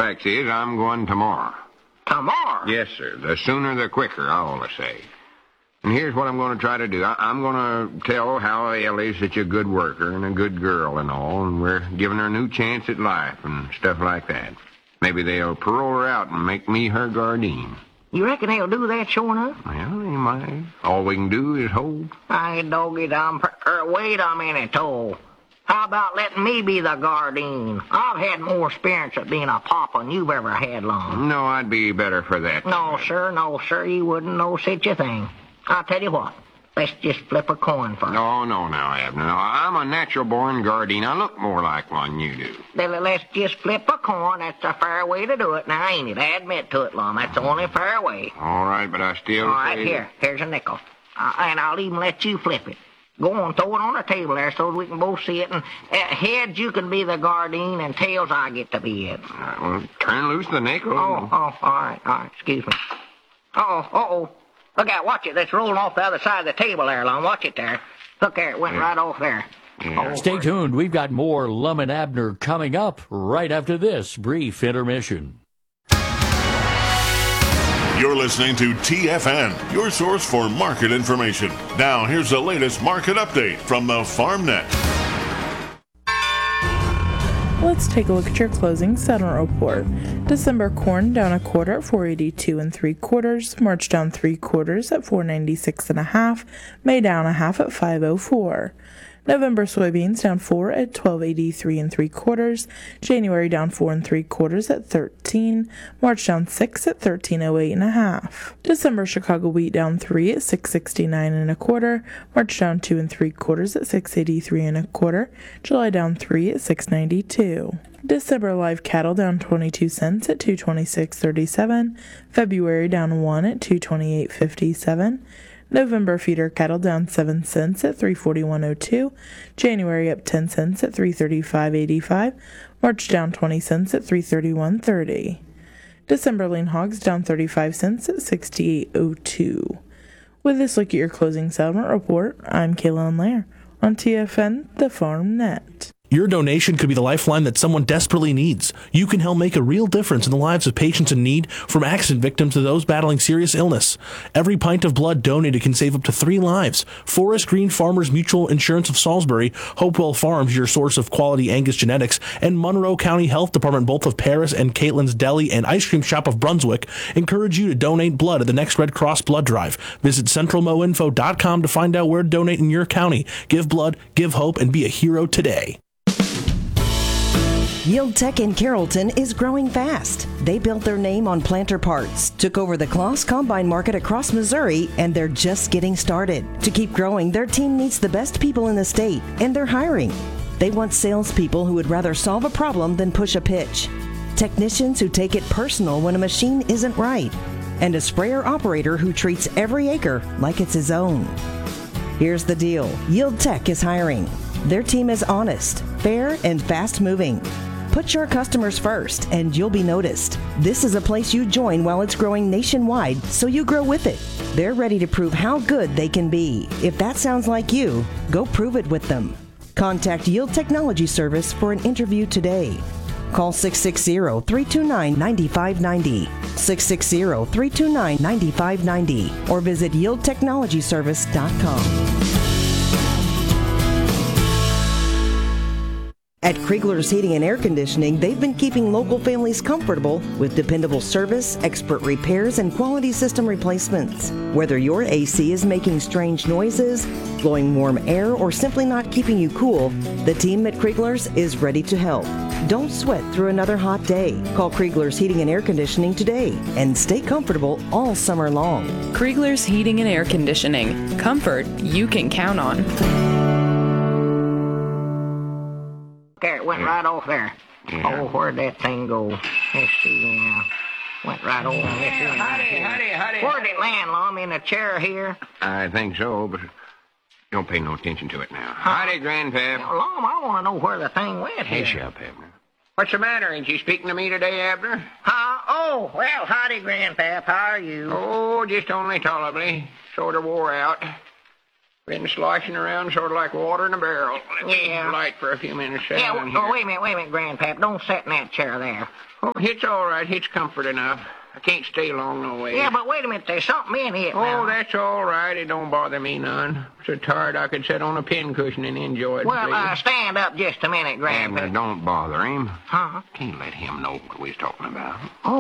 Facts is, I'm going tomorrow. Tomorrow? Yes, sir. The sooner the quicker, I always say. And here's what I'm going to try to do. I'm going to tell how Ellie's such a good worker and a good girl and all, and we're giving her a new chance at life and stuff like that. Maybe they'll parole her out and make me her guardian. You reckon they'll do that, sure enough? Well, they might. All we can do is hope. Wait a minute, Toll. How about letting me be the guardian? I've had more experience at being a papa than you've ever had, Lum. No, I'd be better for that. No, sir, you wouldn't know such a thing. I'll tell you what. Let's just flip a coin first. No, now, Abner. No, I'm a natural-born guardian. I look more like one you do. Let's just flip a coin. That's a fair way to do it. Now, ain't it? I admit to it, Lum. That's the only fair way. All right, but I still All right, here's a nickel. And I'll even let you flip it. Go on, throw it on the table there so we can both see it. And heads, you can be the guardian, and tails, I get to be it. Well, turn loose the nickel. Oh, all right. Excuse me. Uh-oh. Look out, watch it. That's rolling off the other side of the table there, Lum. Watch it there. Look there, it went right off there. Yeah. Stay tuned. We've got more Lum and Abner coming up right after this brief intermission. You're listening to TFN, your source for market information. Now, here's the latest market update from the FarmNet. Let's take a look at your closing settlement report. December corn down a quarter at 482 3/4. March down 3/4 at 496 1/2. May down a half at 504. November soybeans down 4 at 1283 3/4. January down 4 3/4 at 13. March down 6 at 1308 1/2. December Chicago wheat down 3 at 669 1/4. March down 2 3/4 at 683 1/4. July down 3 at 692. December live cattle down 22 cents at 226.37. February down 1 at 228.57. November feeder cattle down 7 cents at 341.02. January up 10 cents at 335.85. March down 20 cents at 331.30. December lean hogs down 35 cents at 68.02. With this look at your closing settlement report, I'm Kaylin Lair on TFN, the Farm Net. Your donation could be the lifeline that someone desperately needs. You can help make a real difference in the lives of patients in need, from accident victims to those battling serious illness. Every pint of blood donated can save up to 3 lives. Forest Green Farmers Mutual Insurance of Salisbury, Hopewell Farms, your source of quality Angus genetics, and Monroe County Health Department, both of Paris and Caitlin's Deli and Ice Cream Shop of Brunswick, encourage you to donate blood at the next Red Cross blood drive. Visit centralmoinfo.com to find out where to donate in your county. Give blood, give hope, and be a hero today. Yield Tech in Carrollton is growing fast. They built their name on planter parts, took over the Kloss Combine market across Missouri, and they're just getting started. To keep growing, their team needs the best people in the state, and they're hiring. They want salespeople who would rather solve a problem than push a pitch, technicians who take it personal when a machine isn't right, and a sprayer operator who treats every acre like it's his own. Here's the deal. Yield Tech is hiring. Their team is honest, fair, and fast-moving. Put your customers first, and you'll be noticed. This is a place you join while it's growing nationwide, so you grow with it. They're ready to prove how good they can be. If that sounds like you, go prove it with them. Contact Yield Technology Service for an interview today. Call 660-329-9590, 660-329-9590, or visit yieldtechnologyservice.com. At Kriegler's Heating and Air Conditioning, they've been keeping local families comfortable with dependable service, expert repairs, and quality system replacements. Whether your AC is making strange noises, blowing warm air, or simply not keeping you cool, the team at Kriegler's is ready to help. Don't sweat through another hot day. Call Kriegler's Heating and Air Conditioning today and stay comfortable all summer long. Kriegler's Heating and Air Conditioning. Comfort you can count on. There, it went right off there. Yeah. Oh, where'd that thing go? Let's see now. Went right over. Howdy. Where'd it land, Lum? In a chair here? I think so, but don't pay no attention to it now. Howdy, Grandpap. Lum, I want to know where the thing went here. Hush up, Abner. What's the matter? Ain't you speaking to me today, Abner? Huh? Oh, well, howdy, Grandpap. How are you? Oh, just only tolerably. Sort of wore out. Been sloshing around sort of like water in a barrel. Let me Yeah. light for a few minutes. Yeah, down here. wait a minute, Grandpap. Don't sit in that chair there. Oh, it's all right. It's comfort enough. I can't stay long no way. Yeah, but wait a minute. There's something in it Oh, now. that's all right. It don't bother me none. So tired I could sit on a pincushion and enjoy it. Well, please. stand up just a minute, Abner, Grandpap. don't bother him. Huh? Can't let him know what we was talking about.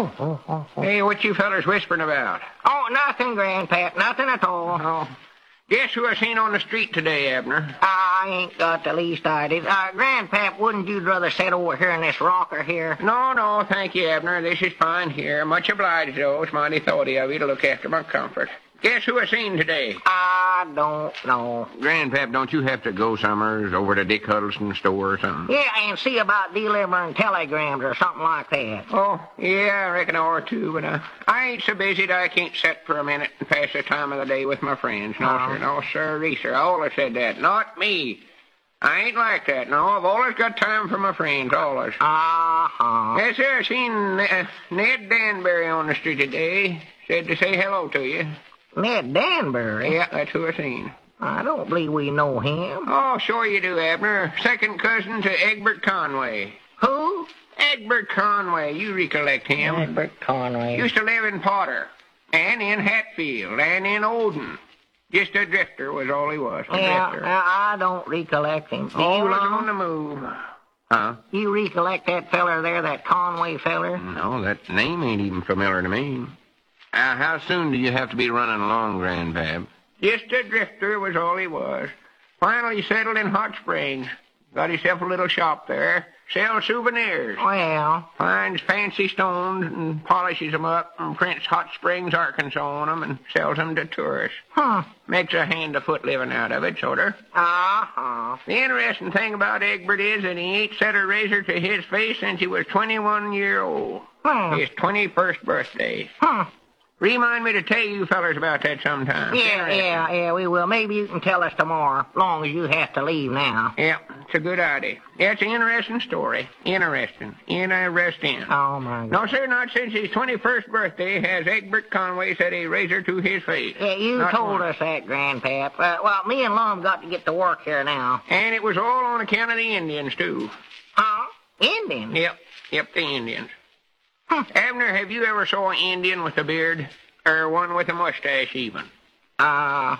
Oh. Hey, what you fellers whispering about? Oh, nothing, Grandpap. Nothing at all. Oh, guess who I seen on the street today, Abner? I ain't got the least idea. Grandpap, wouldn't you rather sit over here in this rocker here? No, thank you, Abner. This is fine here. Much obliged, though. It's mighty thoughty of you to look after my comfort. Guess who I seen today? I don't know. Grandpap, don't you have to go somewheres over to Dick Huddleston's store or something? Yeah, and see about delivering telegrams or something like that. Oh, yeah, I reckon I ought to, but I ain't so busy that I can't sit for a minute and pass the time of the day with my friends. No, sir. I always said that. Not me. I ain't like that. No, I've always got time for my friends, always. Uh-huh. Yes, sir, I seen Ned Danbury on the street today. Said to say hello to you. Ned Danbury? Yeah, that's who I seen. I don't believe we know him. Oh, sure you do, Abner. Second cousin to Egbert Conway. Who? Egbert Conway, you recollect him. Egbert Conway. Used to live in Potter, and in Hatfield, and in Olden. Just a drifter was all he was, a drifter. I don't recollect him. Do you, Always Lum? on the move. Huh? You recollect that feller there, that Conway feller? No, that name ain't even familiar to me. How soon do you have to be running along, Grandpap? Just a drifter was all he was. Finally settled in Hot Springs. Got himself a little shop there. Sells souvenirs. Well, Finds fancy stones and polishes them up and prints Hot Springs, Arkansas on them and sells them to tourists. Makes a hand-to-foot living out of it, sort of. uh-huh. The interesting thing about Egbert is that he ain't set a razor to his face since he was 21 year old. His 21st birthday. Remind me to tell you fellers about that sometime. Yeah, we will. Maybe you can tell us tomorrow, long as you have to leave now. Yeah, it's a good idea. Yeah, it's an interesting story. Interesting. Oh, my God. No, sir, not since his 21st birthday has Egbert Conway set a razor to his face. Yeah, you Not told once. us that, Grandpap. Well, me and Lum got to get to work here now. And it was all on account of the Indians, too. Huh? Indian? Yep, the Indians. Abner, have you ever saw an Indian with a beard? Or one with a mustache, even? Come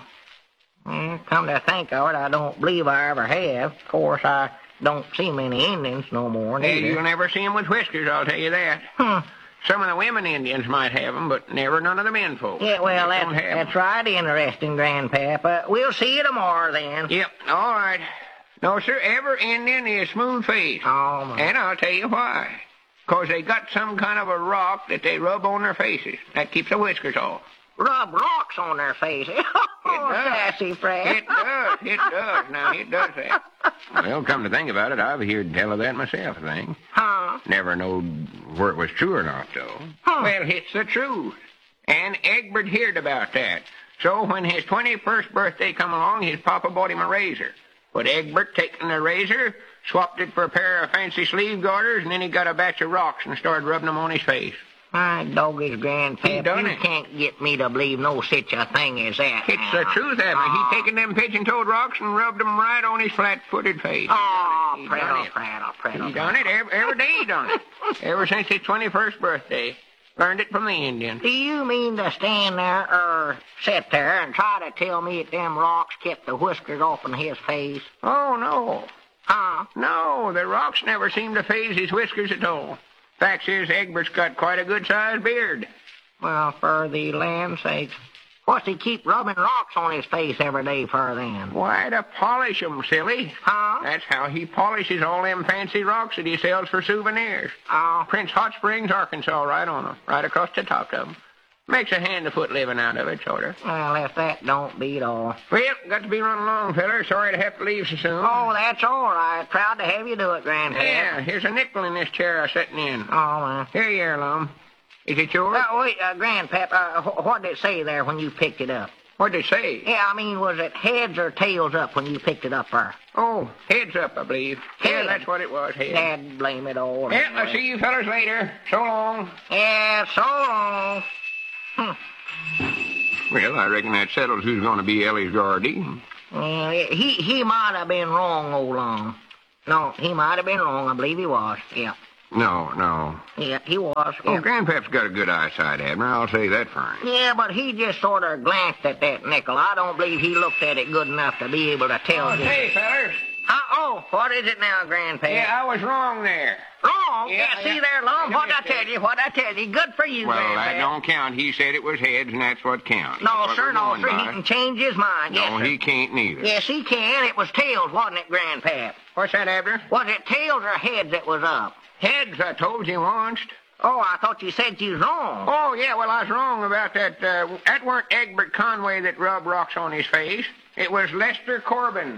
to think of it, I don't believe I ever have. Of course, I don't see many Indians no more, Hey, neither. you'll never see 'em with whiskers, I'll tell you that. Some of the women Indians might have 'em, but never none of the men folks. Yeah, well, They don't have 'em. that's right, interesting, Grandpap. We'll see you tomorrow, then. Yep, all right. No, sir, every Indian is smooth-faced. Oh, my. And I'll tell you why. 'Cause they got some kind of a rock that they rub on their faces. That keeps the whiskers off. Rub rocks on their faces. Oh, sassy Fred. It does. Now, it does that. Well, come to think about it, I've heard tell of that myself, I think. Huh? Never knowed where it was true or not, though. Well, it's the truth. And Egbert heard about that. So when his 21st birthday come along, his papa bought him a razor. But Egbert, taking the razor, swapped it for a pair of fancy sleeve garters, and then he got a batch of rocks and started rubbing them on his face. My dog is Grandpap. He done You it. can't get me to believe no such a thing as that. It's the truth, Abner. He taken them pigeon-toed rocks and rubbed them right on his flat-footed face. Oh, He Fred, done it. He done it. Every day he done it. Ever since his 21st birthday. Learned it from the Indians. Do you mean to stand there, or sit there, and try to tell me that them rocks kept the whiskers off in his face? Oh, no. Huh? No, the rocks never seem to phase his whiskers at all. Fact is, Egbert's got quite a good-sized beard. Well, for the land's sakes. What's he keep rubbing rocks on his face every day for, then? Why, to polish 'em, silly. Huh? That's how he polishes all them fancy rocks that he sells for souvenirs. Oh. Prints Hot Springs, Arkansas right on 'em, right across the top of 'em. Makes a hand-to-foot living out of it, sort of. Well, if that don't beat all. Well, got to be running along, feller. Sorry to have to leave so soon. Oh, that's all right. Proud to have you do it, Grandpap. Yeah, here's a nickel in this chair I'm sitting in. Oh, man. Here you are, Lum. Is it yours? Wait, Grandpap, what did it say there when you picked it up? What'd they say? Yeah, I mean, was it heads or tails up when you picked it up there? Oh, heads up, I believe. Yeah, Head. that's what it was, heads. Dad, blame it all. Yeah, I'll see you fellas later. So long. Yeah, so long. Well, I reckon that settles who's going to be Ellie's guardian. He might have been wrong, old Long. No, he might have been wrong. I believe he was. Yeah. No. Yeah, he was. Oh, Yeah. Grandpap's got a good eyesight, Abner. I'll say that for him. Yeah, but he just sort of glanced at that nickel. I don't believe he looked at it good enough to be able to tell you. Hey, fellers. What is it now, Grandpa? Yeah, I was wrong there. Wrong? Yeah, See yeah. there, Long? Wait a What'd I minute, tell you? Good for you, Well, Grandpa. that don't count. He said it was heads, and that's what counts. No, That's what sir, we're no, going sir. He by. can change his mind. No, Yes, sir. he can't neither. Yes, he can. It was tails, wasn't it, Grandpa? What's that, Abner? Was it tails or heads that was up? Heads, I told you once. Oh, I thought you said you was wrong. Oh, yeah, well, I was wrong about that. That weren't Egbert Conway that rubbed rocks on his face. It was Lester Corbin.